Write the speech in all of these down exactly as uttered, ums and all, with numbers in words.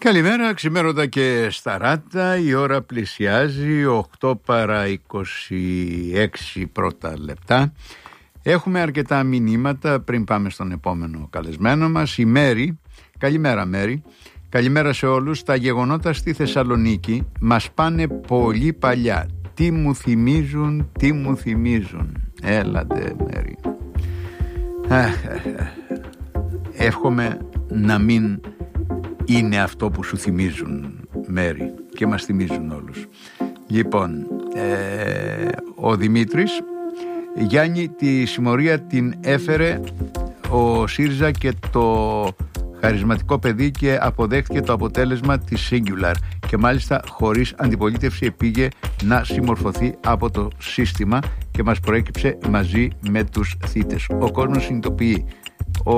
Καλημέρα, ξημέρωτα και σταράτα, η ώρα πλησιάζει οκτώ παρά είκοσι έξι πρώτα λεπτά. Έχουμε αρκετά μηνύματα πριν πάμε στον επόμενο καλεσμένο μας. Η Μέρη, καλημέρα Μέρη, καλημέρα σε όλους. Τα γεγονότα στη Θεσσαλονίκη μας πάνε πολύ παλιά. Τι μου θυμίζουν, τι μου θυμίζουν. Έλατε Μέρη. Εύχομαι να μην είναι αυτό που σου θυμίζουν, Μέρη, και μας θυμίζουν όλους. Λοιπόν, ε, ο Δημήτρης, Γιάννη, τη συμμορία την έφερε ο ΣΥΡΙΖΑ και το χαρισματικό παιδί και αποδέχτηκε το αποτέλεσμα της Singular και μάλιστα χωρίς αντιπολίτευση επήγε να συμμορφωθεί από το σύστημα και μας προέκυψε μαζί με τους θύτες. Ο κόσμος συνειδητοποιεί. Ο...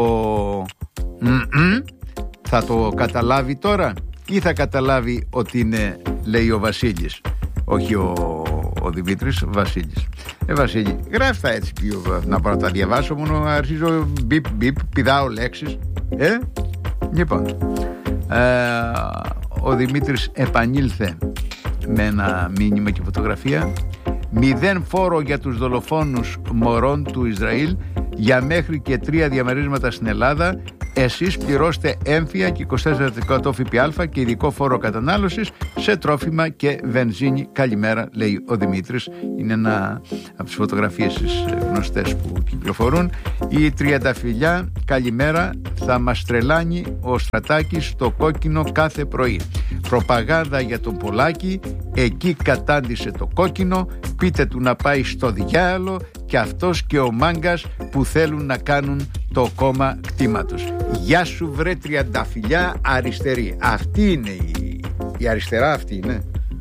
θα το καταλάβει τώρα ή θα καταλάβει ότι είναι, λέει ο Βασίλης, όχι ο, ο Δημήτρης, Βασίλης. Ε Βασίλη, γράφει τα έτσι πιο, να πάω να τα διαβάσω, μόνο αρχίζω μπιπ μπιπ, πηδάω λέξεις. Ε, λοιπόν ε, ο Δημήτρης επανήλθε με ένα μήνυμα και φωτογραφία. Μηδέν φόρο για τους δολοφόνους μωρών του Ισραήλ για μέχρι και τρία διαμερίσματα στην Ελλάδα. Εσείς πληρώστε έμφυα και είκοσι τέσσερα τοις εκατό ΦΠΑ και ειδικό φόρο κατανάλωσης σε τρόφιμα και βενζίνη. Καλημέρα, λέει ο Δημήτρης. Είναι ένα από τις φωτογραφίες γνωστές που κυκλοφορούν. Η Τριανταφυλλιά, καλημέρα. Θα μας τρελάνει ο Στρατάκης στο κόκκινο κάθε πρωί. Προπαγάνδα για τον Πολάκη. Εκεί κατάντησε το κόκκινο. Πείτε του να πάει στο διάλο. Και αυτός και ο μάγκας που θέλουν να κάνουν το κόμμα κτήματος. Γεια σου βρε Τριανταφυλλιά αριστερή. Αυτή είναι η, η αριστερά, αυτή είναι.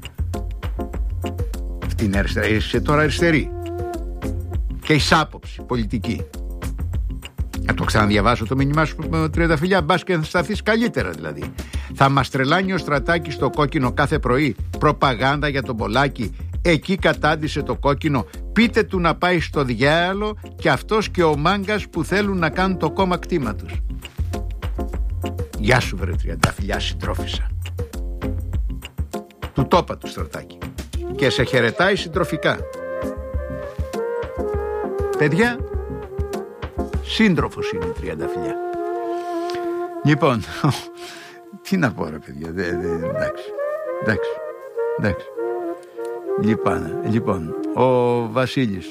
Αυτή είναι αριστερά. Είσαι τώρα αριστερή. Και η άποψη πολιτική. Να το ξαναδιαβάσω το μήνυμά σου Τριανταφυλλιά, μπας και θα σταθείς καλύτερα δηλαδή. Θα μας τρελάνει ο Στρατάκης στο κόκκινο κάθε πρωί. Προπαγάνδα για τον Πολάκη. Εκεί κατάντησε το κόκκινο. Πείτε του να πάει στο διάλο και αυτός και ο μάγκας που θέλουν να κάνουν το κόμμα κτήματος. Γεια σου βρε Τριανταφυλλιά, συντρόφισσα. Του τόπα του Στρατάκη. Και σε χαιρετάει συντροφικά. Παιδιά, σύντροφος είναι η Τριανταφυλλιά. Λοιπόν, τι να πω ρε παιδιά, δε, δε, εντάξει, εντάξει, εντάξει. Λοιπόν, λοιπόν, ο Βασίλης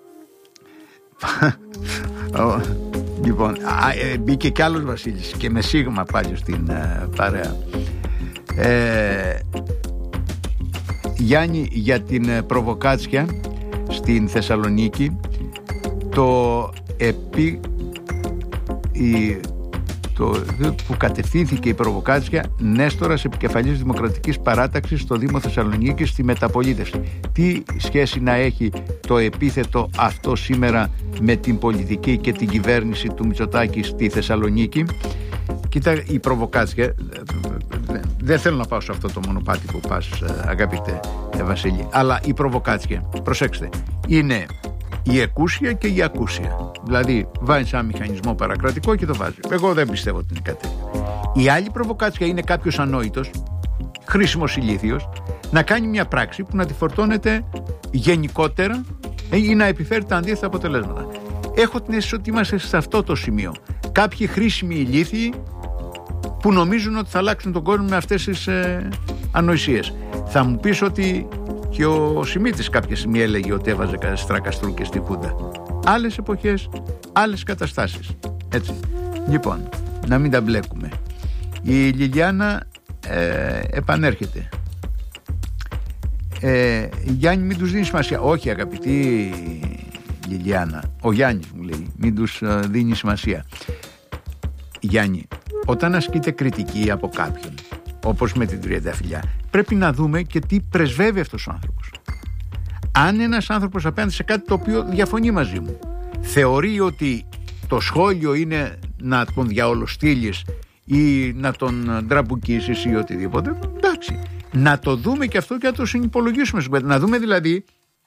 ο, λοιπόν, α, ε, μπήκε κι άλλος Βασίλης και με σίγμα πάλι στην ε, παρέα. ε, Γιάννη, για την ε, προβοκάτσια στην Θεσσαλονίκη, το επί η, το, που κατευθύνθηκε η προβοκάτσια Νέστορας, επικεφαλής Δημοκρατικής Παράταξης στο Δήμο Θεσσαλονίκης, στη μεταπολίτευση. Τι σχέση να έχει το επίθετο αυτό σήμερα με την πολιτική και την κυβέρνηση του Μητσοτάκη στη Θεσσαλονίκη? Κοίτα, η προβοκάτσια, δεν θέλω να πάω σε αυτό το μονοπάτι που πας, αγαπητέ Βασίλη, αλλά η προβοκάτσια, προσέξτε, είναι η εκούσια και η ακούσια. Δηλαδή βάζει ένα μηχανισμό παρακρατικό και το βάζει. Εγώ δεν πιστεύω ότι είναι κάτι τέτοιο. Η άλλη προβοκάτσια είναι κάποιος ανόητος, χρήσιμος ηλίθιος, να κάνει μια πράξη που να τη φορτώνεται γενικότερα ή να επιφέρει τα αντίθετα αποτελέσματα. Έχω την αίσθηση ότι είμαστε σε αυτό το σημείο. Κάποιοι χρήσιμοι ηλίθιοι που νομίζουν ότι θα αλλάξουν τον κόσμο με αυτές τις ε, ανοησίες. Θα μου πεις ότι και ο Σιμίτης κάποια στιγμή έλεγε ότι έβαζε στρακαστρούκες στη Χούντα. Άλλες εποχές, άλλες καταστάσεις. Έτσι. Λοιπόν, να μην τα μπλέκουμε. Η Λιλιάνα ε, επανέρχεται. Ε, Γιάννη, μην τους δίνει σημασία. Όχι, αγαπητή Λιλιάνα, ο Γιάννης μου λέει, μην τους ε, δίνει σημασία. Γιάννη, όταν ασκείται κριτική από κάποιον, όπως με την Τριανταφυλλιά, πρέπει να δούμε και τι πρεσβεύει αυτός ο άνθρωπος. Αν ένας άνθρωπος απέναντι σε κάτι το οποίο διαφωνεί μαζί μου θεωρεί ότι το σχόλιο είναι να τον διαολοστείλεις ή να τον ντραμπουκίσεις ή οτιδήποτε, εντάξει, να το δούμε και αυτό και να το συνυπολογίσουμε. Να δούμε δηλαδή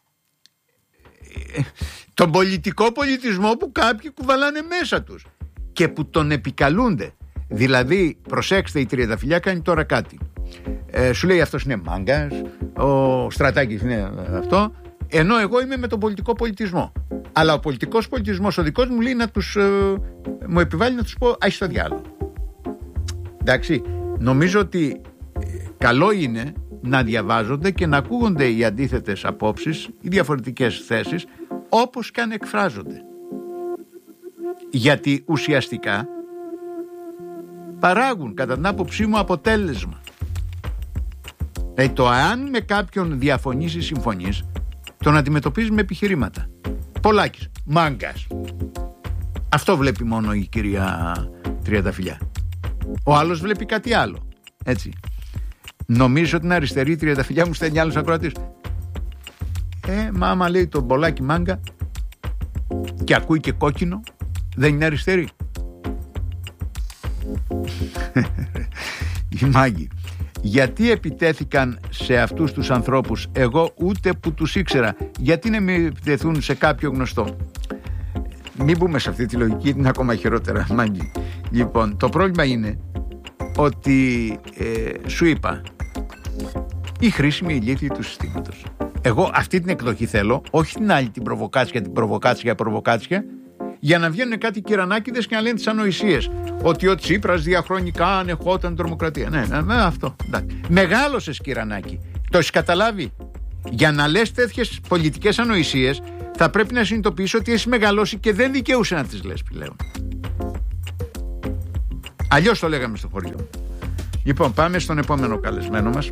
τον πολιτικό πολιτισμό που κάποιοι κουβαλάνε μέσα τους και που τον επικαλούνται. Δηλαδή, προσέξτε, η Τριανταφυλλιά κάνει τώρα κάτι. Ε, σου λέει αυτός είναι μάγκας, ο Στρατάκης είναι αυτό, ενώ εγώ είμαι με τον πολιτικό πολιτισμό. Αλλά ο πολιτικός πολιτισμός, ο δικός μου, λέει να τους, ε, μου επιβάλλει να τους πω άι στο διάλογο. Εντάξει, νομίζω ότι καλό είναι να διαβάζονται και να ακούγονται οι αντίθετες απόψεις, οι διαφορετικές θέσεις, όπως και αν εκφράζονται. Γιατί ουσιαστικά παράγουν, κατά την άποψή μου, αποτέλεσμα. Δηλαδή, το αν με κάποιον διαφωνείς ή συμφωνείς, τον αντιμετωπίζεις με επιχειρήματα. Πολάκης, μάγκας. Αυτό βλέπει μόνο η κυρία Τριανταφυλλιά. Ο άλλος βλέπει κάτι άλλο. Έτσι. Νομίζω ότι είναι αριστερή η Τριανταφυλλιά, μου στέλνει άλλος ακροατής. Ε, μα άμα λέει τον Πολάκη μάγκα και ακούει και κόκκινο, δεν είναι αριστερή. Οι μάγκοι. Γιατί επιτέθηκαν σε αυτούς τους ανθρώπους, εγώ ούτε που τους ήξερα? Γιατί να μην επιτεθούν σε κάποιο γνωστό? Μην μπούμε σε αυτή τη λογική, είναι ακόμα χειρότερα, μάγκη. Λοιπόν, το πρόβλημα είναι ότι ε, σου είπα, η χρήσιμη ηλίθιοι του συστήματος. Εγώ αυτή την εκδοχή θέλω, όχι την άλλη, την προβοκάτσια, την προβοκάτσια, προβοκάτσια, για να βγαίνουν κάτι κυρανάκηδες και να λένε τις ανοησίες. Ότι ο Τσίπρας διαχρονικά ανεχόταν τρομοκρατία. Ναι, ναι, ναι, αυτό. Εντάξει. Μεγάλωσες, κυρανάκι. Το έχεις καταλάβει? Για να λες τέτοιες πολιτικές ανοησίες, θα πρέπει να συνειδητοποιήσεις ότι έχεις μεγαλώσει και δεν δικαιούσε να τις λες πλέον. Αλλιώς το λέγαμε στο χωριό μου. Λοιπόν, πάμε στον επόμενο καλεσμένο μας.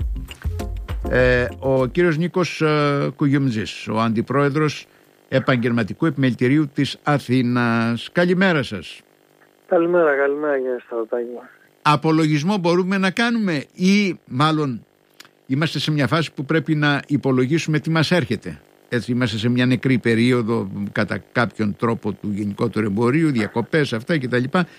Ε, ο κύριος Νίκος ε, Κουγιουμτζής, ο αντιπρόεδρος Επαγγελματικού Επιμελητηρίου της Αθήνας. Καλημέρα σας. Καλημέρα, καλημέρα κύριε Σταυροτάκη. Απολογισμό μπορούμε να κάνουμε ή μάλλον είμαστε σε μια φάση που πρέπει να υπολογίσουμε τι μας έρχεται? Έτσι, είμαστε σε μια νεκρή περίοδο κατά κάποιον τρόπο του γενικότερου εμπορίου, διακοπές αυτά κτλ.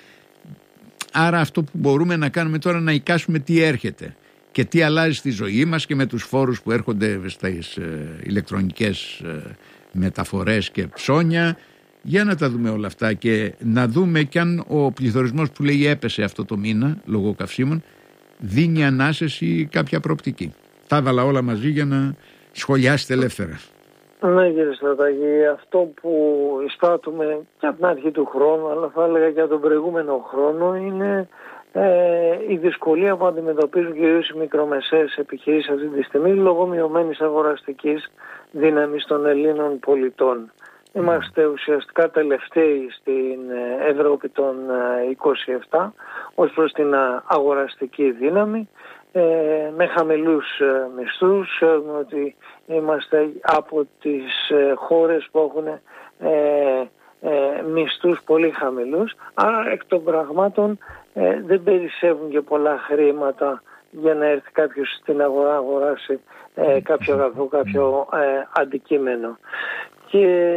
Άρα αυτό που μπορούμε να κάνουμε τώρα να εικάσουμε τι έρχεται και τι αλλάζει στη ζωή μας και με τους φόρους που έρχονται στις ε, ηλεκτρονικές ε, μεταφορές και ψώνια. Για να τα δούμε όλα αυτά και να δούμε κι αν ο πληθωρισμός που λέει έπεσε αυτό το μήνα λόγω καυσίμων δίνει ανάσες ή κάποια προοπτική. Τα έβαλα όλα μαζί για να σχολιάσετε ελεύθερα. Ναι κύριε Στραταγή, αυτό που εισπράττουμε και από την αρχή του χρόνου, αλλά θα έλεγα και από τον προηγούμενο χρόνο, είναι ε, η δυσκολία που αντιμετωπίζουν κυρίως οι μικρομεσαίες επιχειρήσεις αυτή τη στιγμή λόγω μειωμένης αγοραστικής δύναμης των Ελλήνων πολιτών. Είμαστε ουσιαστικά τελευταίοι στην Ευρώπη των είκοσι επτά ως προς την αγοραστική δύναμη, ε, με χαμηλούς μισθούς. Ξέρουμε ότι είμαστε από τις χώρες που έχουν ε, ε, μισθούς πολύ χαμηλούς, άρα εκ των πραγμάτων ε, δεν περισσεύουν και πολλά χρήματα για να έρθει κάποιος στην αγορά να αγοράσει ε, κάποιο αγαθό, κάποιο ε, αντικείμενο. Και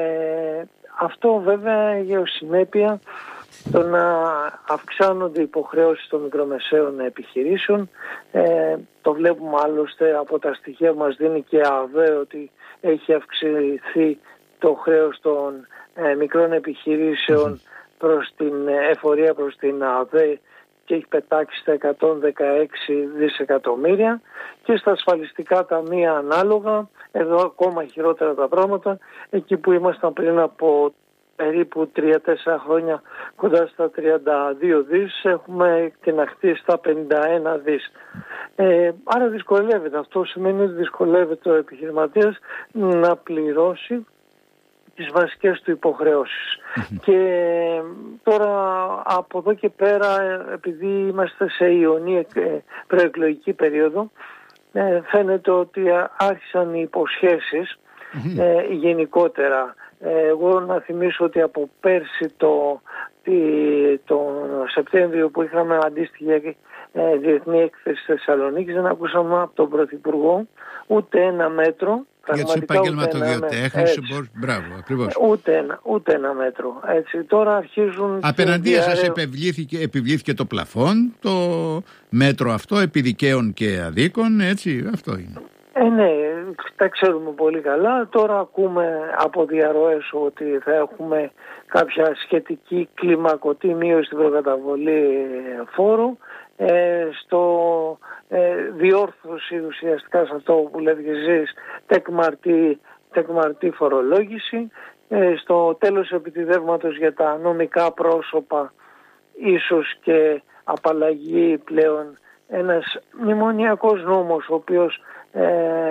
αυτό βέβαια έχει ως συνέπεια το να αυξάνονται οι υποχρεώσεις των μικρομεσαίων επιχειρήσεων. Ε, το βλέπουμε άλλωστε από τα στοιχεία που μας δίνει και ΑΔΕ ότι έχει αυξηθεί το χρέος των ε, μικρών επιχειρήσεων προς την εφορία, προς την ΑΔΕ και έχει πετάξει στα εκατόν δεκαέξι δισεκατομμύρια, και στα ασφαλιστικά ταμεία ανάλογα, εδώ ακόμα χειρότερα τα πράγματα, εκεί που ήμασταν πριν από περίπου τρία τέσσερα χρόνια κοντά στα τριάντα δύο δις, έχουμε εκτιναχθεί στα πενήντα ένα δις. Ε, άρα δυσκολεύεται. Αυτό σημαίνει ότι δυσκολεύεται ο επιχειρηματίας να πληρώσει τις βασικές του υποχρεώσεις. Και τώρα από εδώ και πέρα, επειδή είμαστε σε ιονή προεκλογική περίοδο, φαίνεται ότι άρχισαν οι υποσχέσεις ε, γενικότερα. Εγώ να θυμίσω ότι από πέρσι το, τον Σεπτέμβριο που είχαμε αντίστοιχη ε, διεθνή έκθεση στη Θεσσαλονίκη, δεν ακούσαμε από τον Πρωθυπουργό ούτε ένα μέτρο. Για τους επαγγελματοδιοτέχνες, μπράβο, ακριβώς. Ούτε ένα, ούτε ένα μέτρο. Έτσι, τώρα αρχίζουν... Απέναντία σας επιβλήθηκε, επιβλήθηκε το πλαφόν, το μέτρο αυτό, επί δικαίων και αδίκων, έτσι, αυτό είναι. Ε, ναι, τα ξέρουμε πολύ καλά. Τώρα ακούμε από διαρροές ότι θα έχουμε κάποια σχετική κλιμακωτή μείωση στην προκαταβολή φόρου, ε, στο ε, διόρθωση ουσιαστικά σε αυτό που λέτε και εσείς, τεκμαρτή, τεκμαρτή φορολόγηση, ε, στο τέλος επιτιδεύματος για τα νομικά πρόσωπα, ίσως και απαλλαγή πλέον, ένας μνημονιακός νόμος ο οποίος ε,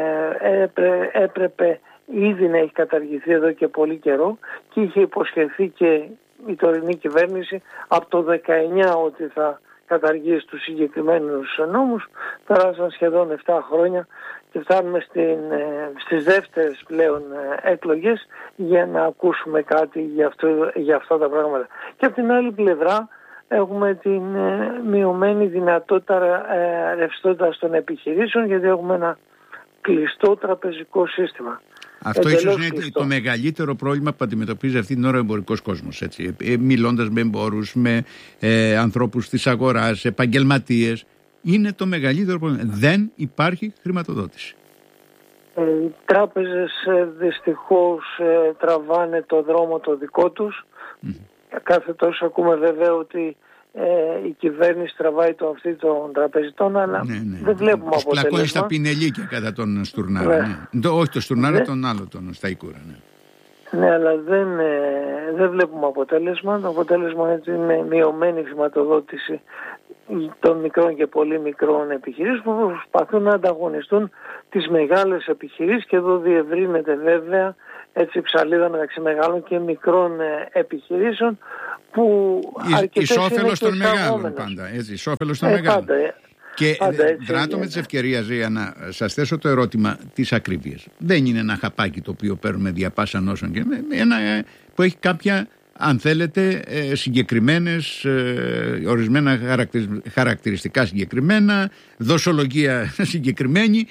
έπρε, έπρεπε ήδη να έχει καταργηθεί εδώ και πολύ καιρό και είχε υποσχεθεί και η τωρινή κυβέρνηση από το δεκαεννιά ότι θα καταργήσει τους συγκεκριμένους νόμους. Περάσαν σχεδόν επτά χρόνια και φτάνουμε στην, στις δεύτερες πλέον εκλογές για να ακούσουμε κάτι για, αυτό, για αυτά τα πράγματα. Και από την άλλη πλευρά έχουμε την ε, μειωμένη δυνατότητα ε, ρευστότητας των επιχειρήσεων, γιατί έχουμε ένα κλειστό τραπεζικό σύστημα. Αυτό ίσως είναι κλειστό. Το μεγαλύτερο πρόβλημα που αντιμετωπίζει αυτή την ώρα ο εμπορικός κόσμος. Έτσι. Ε, μιλώντας με εμπόρους, με ε, ανθρώπους της αγοράς, επαγγελματίες, είναι το μεγαλύτερο πρόβλημα. Δεν υπάρχει χρηματοδότηση. Ε, οι τράπεζες ε, δυστυχώς ε, τραβάνε το δρόμο το δικό τους. Mm. Κάθε τόσο ακούμε βέβαια ότι ε, η κυβέρνηση τραβάει το αυτή των τραπεζιτών, αλλά ναι, ναι, δεν βλέπουμε ναι. αποτέλεσμα. Πλακώνει στα πινελίκια κατά τον Στουρνάρα. Ναι. Ναι. Το, όχι το Στουρνάρα, ναι. τον άλλο, τον Σταϊκούρα. Ναι, ναι αλλά δεν, ε, δεν βλέπουμε αποτέλεσμα. Το αποτέλεσμα είναι μειωμένη χρηματοδότηση των μικρών και πολύ μικρών επιχειρήσεων που προσπαθούν να ανταγωνιστούν τις μεγάλες επιχειρήσεις, και εδώ διευρύνεται βέβαια έτσι ψαλίδα μεταξύ μεγάλων και μικρών επιχειρήσεων που αρκετές είναι και όφελος των μεγάλων πάντα, έτσι, εις όφελος των ε, μεγάλων. Πάντα, και δράτω με τις ευκαιρίες για να σας θέσω το ερώτημα της ακρίβειας. Δεν είναι ένα χαπάκι το οποίο παίρνουμε δια πάσα νόσων, και ένα που έχει κάποια, αν θέλετε, συγκεκριμένες, ορισμένα χαρακτηριστικά συγκεκριμένα, δοσολογία συγκεκριμένη.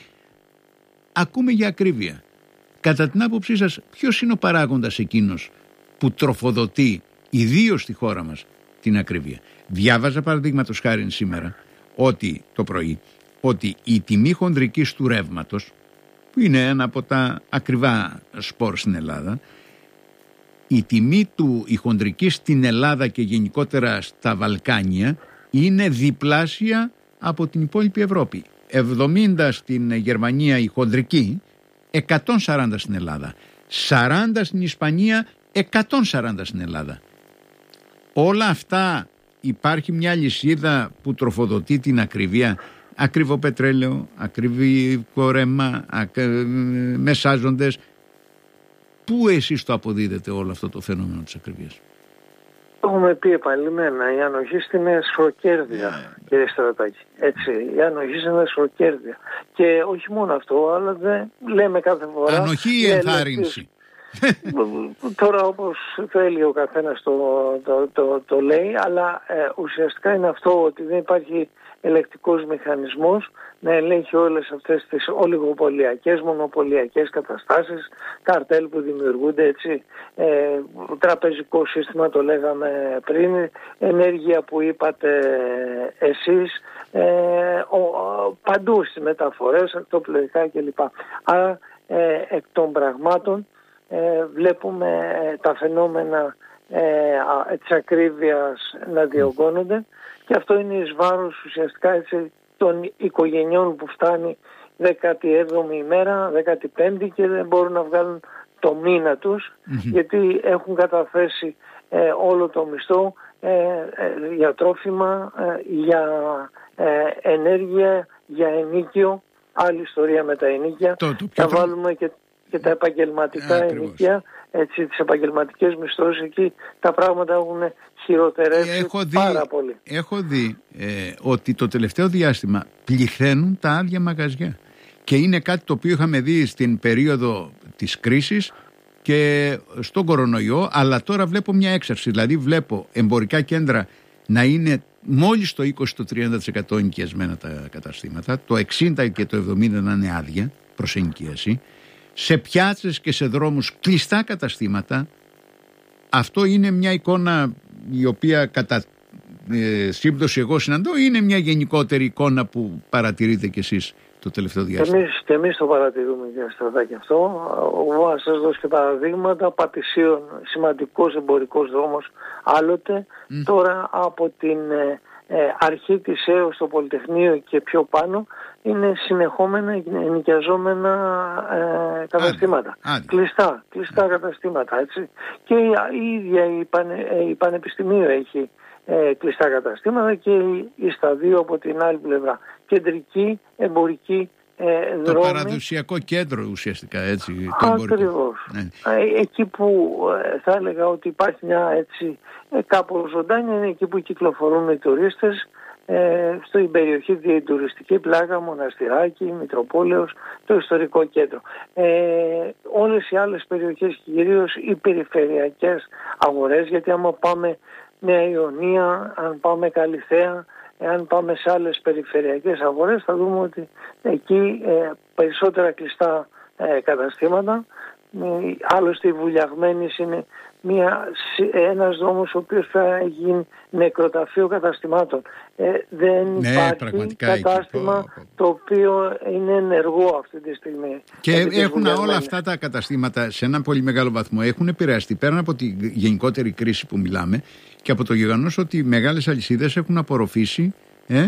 Ακούμε για ακρίβεια. Κατά την άποψή σας, ποιος είναι ο παράγοντας εκείνος που τροφοδοτεί, ιδίως στη χώρα μας, την ακρίβεια? Διάβαζα παραδείγματος χάριν σήμερα, ότι το πρωί, ότι η τιμή χονδρικής του ρεύματος, που είναι ένα από τα ακριβά σπορ στην Ελλάδα, η τιμή του η χονδρική στην Ελλάδα και γενικότερα στα Βαλκάνια είναι διπλάσια από την υπόλοιπη Ευρώπη. εβδομήντα στην Γερμανία η χονδρική, εκατόν σαράντα στην Ελλάδα, σαράντα στην Ισπανία, εκατόν σαράντα στην Ελλάδα. Όλα αυτά, υπάρχει μια λυσίδα που τροφοδοτεί την ακριβία. Ακριβό πετρέλαιο, ακριβό ρέμα, ακ... μεσάζοντες. Πού εσείς το αποδίδετε όλο αυτό το φαινόμενο της ακριβίας? Έχουμε πει επανειλημμένα, η ανοχή στην εσχροκέρδεια, yeah. κύριε Στρατάκη. Έτσι, η ανοχή στην εσχροκέρδεια. Και όχι μόνο αυτό, αλλά δεν λέμε κάθε φορά. Ανοχή ή ενθάρρυνση? Τώρα όπως θέλει ο καθένας το, το, το, το λέει, αλλά ε, ουσιαστικά είναι αυτό, ότι δεν υπάρχει ελεκτικός μηχανισμός να ελέγχει όλες αυτές τις ολιγοπολιακές, μονοπωλιακές καταστάσεις, καρτέλ που δημιουργούνται, έτσι, ε, τραπεζικό σύστημα το λέγαμε πριν, ενέργεια που είπατε εσείς, ε, ο, ο, παντού στις μεταφορές, ακτοπλοϊκά κλπ. Άρα ε, εκ των πραγμάτων ε, βλέπουμε ε, τα φαινόμενα ε, ε, της ακρίβειας να διωγγώνονται, και αυτό είναι εις βάρος ουσιαστικά, έτσι, των οικογενειών που φτάνει δέκατη έβδομη ημέρα, δέκατη πέμπτη και δεν μπορούν να βγάλουν το μήνα τους, mm-hmm. γιατί έχουν καταθέσει ε, όλο το μισθό ε, ε, για τρόφιμα, ε, για ε, ενέργεια, για ενοίκιο. Άλλη ιστορία με τα ενοίκια. Το, το, θα βάλουμε και, και τα επαγγελματικά ε, ενοίκια, έτσι, τις επαγγελματικές μισθώσεις. Εκεί τα πράγματα έχουν χειροτερεύσει έχω δει, πάρα πολύ. Έχω δει ε, ότι το τελευταίο διάστημα πληθαίνουν τα άδεια μαγαζιά, και είναι κάτι το οποίο είχαμε δει στην περίοδο της κρίσης και στον κορονοϊό, αλλά τώρα βλέπω μια έξαρση. Δηλαδή βλέπω εμπορικά κέντρα να είναι μόλις το είκοσι με τριάντα τοις εκατό ενοικιασμένα τα καταστήματα, το εξήντα και το εβδομήντα να είναι άδεια προς ενοικίαση, σε πιάτσες και σε δρόμους κλειστά καταστήματα. Αυτό είναι μια εικόνα η οποία κατά ε, σύμπτωση εγώ συναντώ, ή είναι μια γενικότερη εικόνα που παρατηρείτε κι εσείς το τελευταίο διάστημα? Εμείς, και εμείς το παρατηρούμε, κύριε Στρατάκη, αυτό. Εγώ θα σας δώσω και παραδείγματα. Πατησίων, σημαντικός εμπορικός δρόμος άλλοτε. Mm. Τώρα από την ε, ε, αρχή της ΕΟ στο Πολυτεχνείο και πιο πάνω είναι συνεχόμενα ενοικιαζόμενα ε, καταστήματα. Άντε. Άντε. Κλειστά, κλειστά καταστήματα, έτσι. Και η ίδια η, πανε, η Πανεπιστημίου έχει ε, κλειστά καταστήματα και η, η Σταδίου από την άλλη πλευρά. Κεντρική, εμπορική ε, το δρόμη. παραδοσιακό κέντρο ουσιαστικά, έτσι. Το Ακριβώς. Ναι. Ε, εκεί που ε, θα έλεγα ότι υπάρχει μια έτσι ε, κάπου ζωντάνια, είναι εκεί που κυκλοφορούν οι τουρίστες, ε, στην περιοχή διατουριστική, Πλάκα, Μοναστηράκι, Μητροπόλεως, το ιστορικό κέντρο. Ε, όλες οι άλλες περιοχές, κυρίως οι περιφερειακές αγορές, γιατί άμα πάμε Νέα Ιωνία, αν πάμε Καλιθέα, εάν πάμε σε άλλες περιφερειακές αγορές, θα δούμε ότι εκεί ε, περισσότερα κλειστά ε, καταστήματα. Ε, άλλωστε η Βουλιαγμένης είναι μια, ένας δρόμος ο οποίος θα γίνει νεκροταφείο καταστημάτων. Ε, δεν ναι, υπάρχει κατάστημα εκεί, το οποίο είναι ενεργό αυτή τη στιγμή. Και έχουν όλα αυτά τα καταστήματα σε έναν πολύ μεγάλο βαθμό έχουν επηρεαστεί πέραν από τη γενικότερη κρίση που μιλάμε και από το γεγονός ότι οι μεγάλες αλυσίδες έχουν απορροφήσει ε,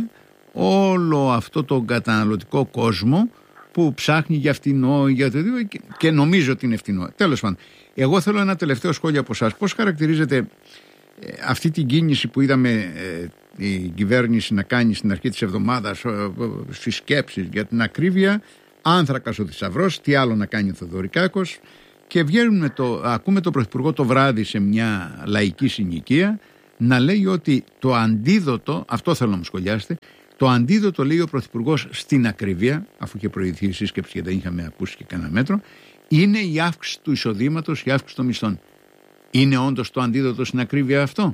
όλο αυτό το καταναλωτικό κόσμο που ψάχνει για φτηνό για το και, και νομίζω ότι είναι φτηνό. Τέλος πάντων, εγώ θέλω ένα τελευταίο σχόλιο από εσάς. Πώς χαρακτηρίζετε ε, αυτή την κίνηση που είδαμε ε, η κυβέρνηση να κάνει στην αρχή της εβδομάδας ε, στις σκέψεις για την ακρίβεια, άνθρακας ο θησαυρός, τι άλλο να κάνει ο Θεοδωρικάκος, και βγαίνουμε το, ακούμε τον Πρωθυπουργό το βράδυ σε μια λαϊκή συνοικία να λέει ότι το αντίδοτο, αυτό θέλω να μου σχολιάσετε, το αντίδοτο, λέει ο Πρωθυπουργός, στην ακρίβεια, αφού είχε προηγηθεί η σύσκεψη και δεν είχαμε ακούσει και κανένα μέτρο, είναι η αύξηση του εισοδήματος, η αύξηση των μισθών. Είναι όντως το αντίδοτο στην ακρίβεια αυτό?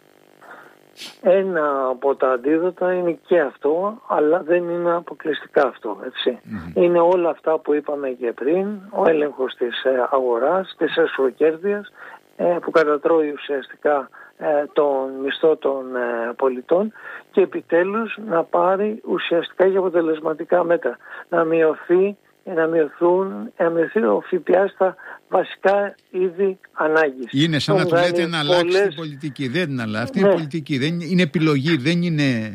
Ένα από τα αντίδοτα είναι και αυτό, αλλά δεν είναι αποκλειστικά αυτό, έτσι. Mm-hmm. Είναι όλα αυτά που είπαμε και πριν, ο έλεγχος της αγοράς, της εσχροκέρδειας, που κατατρώει ουσιαστικά τον μισθό των πολιτών, και επιτέλους να πάρει ουσιαστικά και αποτελεσματικά μέτρα. Να μειωθεί, να μειωθούν, να μειωθεί ο ΦΠΑ στα βασικά είδη ανάγκης. Είναι σαν να του λέτε να αλλάξει πολλές... την πολιτική. Δεν είναι, αλλά αυτή ναι. η πολιτική δεν είναι επιλογή, δεν είναι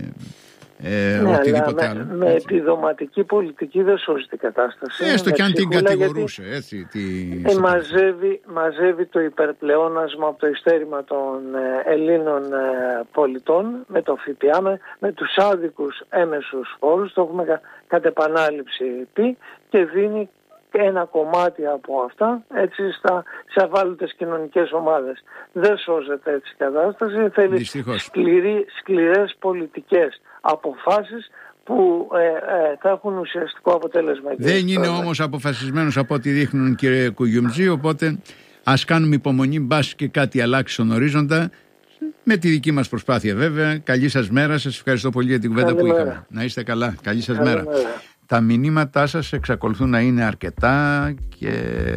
ε, ναι, οτιδήποτε άλλο. Με, με επιδοματική πολιτική δεν σώζει την κατάσταση. Έστω και αν την κατηγορούσε. Έτσι, τη... ε, μαζεύει, μαζεύει το υπερπλεόνασμα από το ειστέρημα των ε, Ελλήνων ε, πολιτών με το ΦΠΑ, με, με τους άδικους έμεσους φόρους, το έχουμε κα, κατ' επανάληψη πει, και δίνει ένα κομμάτι από αυτά έτσι στα, σε ευάλωτες κοινωνικές ομάδες. Δεν σώζεται έτσι η κατάσταση. Θέλει σκληρή, σκληρές πολιτικές αποφάσεις που ε, ε, θα έχουν ουσιαστικό αποτέλεσμα. Δεν είναι όμως αποφασισμένος από ό,τι δείχνουν, κύριε Κουγιουμτζή, οπότε ας κάνουμε υπομονή, μπας και κάτι αλλάξει στον ορίζοντα, με τη δική μας προσπάθεια βέβαια. Καλή σας μέρα, σας ευχαριστώ πολύ για την κουβέντα που είχαμε. Να είστε καλά, καλή σας καλή μέρα. μέρα. Τα μηνύματά σας εξακολουθούν να είναι αρκετά και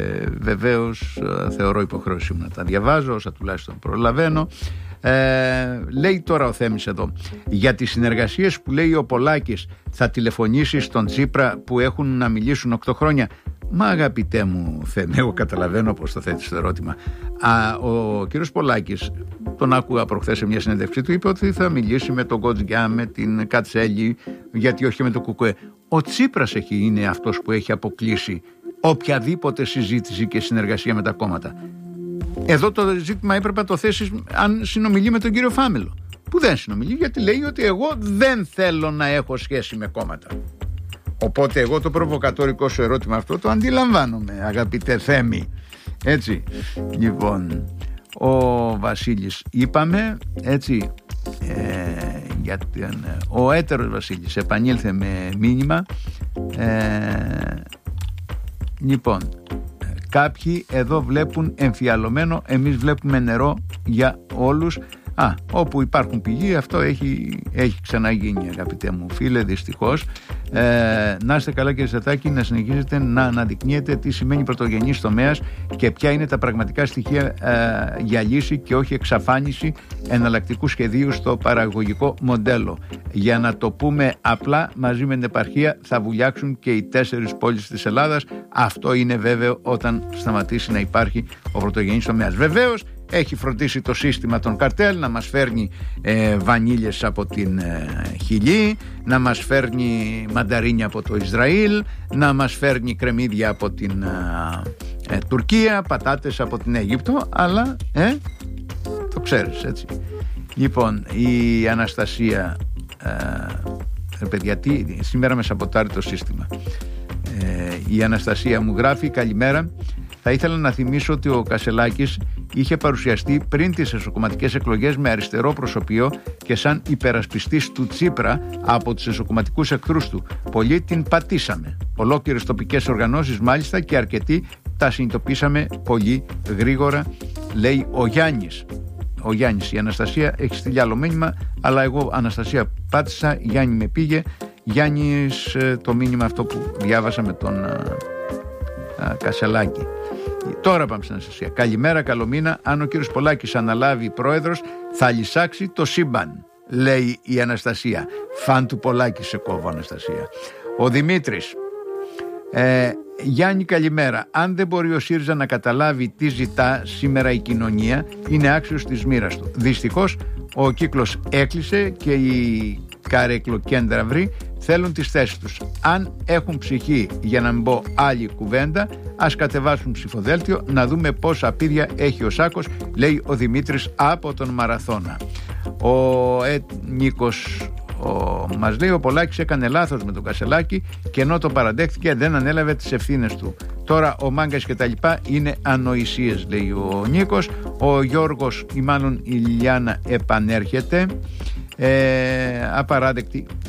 βεβαίως θεωρώ υποχρέωσή μου να τα διαβάζω όσα τουλάχιστον προλαβαίνω. Ε, λέει τώρα ο Θέμης εδώ για τις συνεργασίες που λέει ο Πολάκης, θα τηλεφωνήσει στον Τσίπρα που έχουν να μιλήσουν οκτώ χρόνια. Μα αγαπητέ μου Θέμη, εγώ καταλαβαίνω πως το θέτεις το ερώτημα. Α, ο κύριος Πολάκης, τον άκουγα προχθές σε μια συνέντευξή του, είπε ότι θα μιλήσει με τον Κοτζιά, με την Κατσέλη, γιατί όχι με τον Κουκουέ. Ο Τσίπρας έχει, είναι αυτός που έχει αποκλείσει οποιαδήποτε συζήτηση και συνεργασία με τα κόμματα. Εδώ το ζήτημα έπρεπε να το θέσεις αν συνομιλεί με τον κύριο Φάμελο, που δεν συνομιλεί, γιατί λέει ότι εγώ δεν θέλω να έχω σχέση με κόμματα. Οπότε εγώ το προβοκατόρικο σου ερώτημα αυτό το αντιλαμβάνομαι, αγαπητέ Θέμη. Έτσι, λοιπόν, ο Βασίλης είπαμε, έτσι, ε, για τον, ο έτερος Βασίλης επανήλθε με μήνυμα, ε, λοιπόν, κάποιοι εδώ βλέπουν εμφιαλωμένο, εμείς βλέπουμε νερό για όλους. Α, όπου υπάρχουν πηγή, αυτό έχει, έχει ξαναγίνει, αγαπητέ μου φίλε, δυστυχώς. Ε, να είστε καλά κύριε Στατάκη, να συνεχίζετε να αναδεικνύετε τι σημαίνει πρωτογενής τομέας και ποια είναι τα πραγματικά στοιχεία ε, για λύση και όχι εξαφάνιση εναλλακτικού σχεδίου στο παραγωγικό μοντέλο. Για να το πούμε απλά, μαζί με την επαρχία θα βουλιάξουν και οι τέσσερις πόλεις της Ελλάδας. Αυτό είναι βέβαιο όταν σταματήσει να υπάρχει ο πρωτογενής τομέας. Βεβαίως έχει φροντίσει το σύστημα των καρτέλ να μας φέρνει ε, βανίλιες από την ε, Χιλή, να μας φέρνει μανταρίνια από το Ισραήλ, να μας φέρνει κρεμμύδια από την ε, ε, Τουρκία, πατάτες από την Αίγυπτο, αλλά ε, το ξέρεις έτσι. Λοιπόν, η Αναστασία ε, παιδιά, τι, σήμερα με σαμποτάρει το σύστημα. ε, η Αναστασία μου γράφει: καλημέρα, θα ήθελα να θυμίσω ότι ο Κασελάκης είχε παρουσιαστεί πριν τις εσωκομματικές εκλογές με αριστερό προσωπείο και σαν υπερασπιστής του Τσίπρα από τους εσωκομματικούς εχθρούς του. Πολλοί την πατήσαμε. Ολόκληρες τοπικές οργανώσεις μάλιστα και αρκετοί τα συνειδητοποίησαμε πολύ γρήγορα, λέει ο Γιάννης. Ο Γιάννης, η Αναστασία έχει στείλει άλλο μήνυμα, αλλά εγώ Αναστασία πάτησα, Γιάννη με πήγε. Γιάννης, το μήνυμα αυτό που διάβασα με τον α, α, Κασελάκη. Τώρα πάμε στην Αναστασία. Καλημέρα, καλό μήνα. Αν ο κύριος Πολάκης αναλάβει πρόεδρος, θα λυσάξει το σύμπαν, λέει η Αναστασία. Φαν του Πολάκη σε κόβω, Αναστασία. Ο Δημήτρης. Ε, Γιάννη, καλημέρα. Αν δεν μπορεί ο ΣΥΡΙΖΑ να καταλάβει τι ζητά σήμερα η κοινωνία, είναι άξιος της μοίρας του. Δυστυχώς ο κύκλος έκλεισε και οι καρεκλοκέντραυροι θέλουν τις θέσεις τους. Αν έχουν ψυχή, για να μην πω άλλη κουβέντα, ας κατεβάσουν ψηφοδέλτιο να δούμε πόσα πίδια έχει ο Σάκος, λέει ο Δημήτρης από τον Μαραθώνα. Ο ε, Νίκος ο, μας λέει: ο Πολάκης έκανε λάθος με τον Κασελάκη και ενώ το παραδέχθηκε δεν ανέλαβε τις ευθύνες του. Τώρα ο Μάγκας και τα λοιπά είναι ανοησίες, λέει ο Νίκος. Ο Γιώργος ή μάλλον η Λιάννα επανέρχεται. Ε, απαράδεκτη